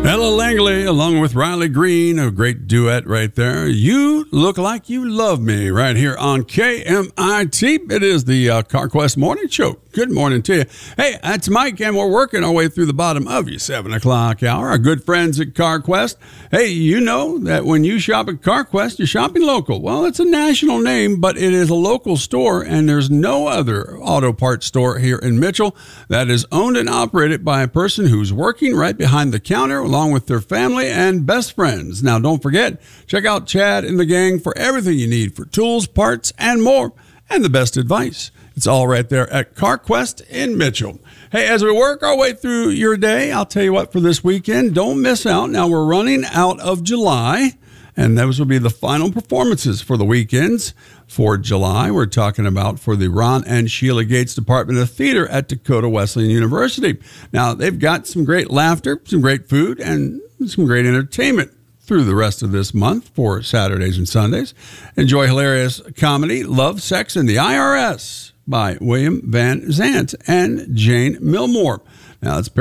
Ella Langley, along with Riley Green, a great duet right there. You Look Like You Love Me, right here on KMIT. It is the CarQuest Morning Show. Good morning to you. Hey, that's Mike, and we're working our way through the bottom of your 7 o'clock hour. Our good friends at CarQuest. Hey, you know that when you shop at CarQuest, you're shopping local. Well, it's a national name, but it is a local store, and there's no other auto parts store here in Mitchell that is owned and operated by a person who's working right behind the counter along with their family and best friends. Now, don't forget, check out Chad and the gang for everything you need for tools, parts, and more, and the best advice. It's all right there at CarQuest in Mitchell. Hey, as we work our way through your day, I'll tell you what, for this weekend, don't miss out. Now, we're running out of July, and those will be the final performances for the weekends. For July, we're talking about for the Ron and Sheila Gates Department of Theater at Dakota Wesleyan University. Now, they've got some great laughter, some great food, and some great entertainment through the rest of this month for Saturdays and Sundays. Enjoy hilarious comedy, Love, Sex, and the IRS by William Van Zant and Jane Milmore. Now, let's